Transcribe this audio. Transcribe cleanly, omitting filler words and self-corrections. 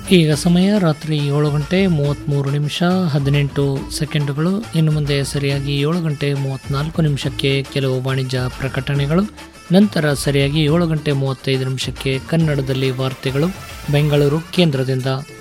ಈಗ ಸಮಯ ರಾತ್ರಿ 7:33:18 ಇನ್ನು ಮುಂದೆ ಸರಿಯಾಗಿ 7:34 ಕೆಲವು ವಾಣಿಜ್ಯ ಪ್ರಕಟಣೆಗಳು, ನಂತರ ಸರಿಯಾಗಿ 7:35 ಕನ್ನಡದಲ್ಲಿ ವಾರ್ತೆಗಳು ಬೆಂಗಳೂರು ಕೇಂದ್ರದಿಂದ.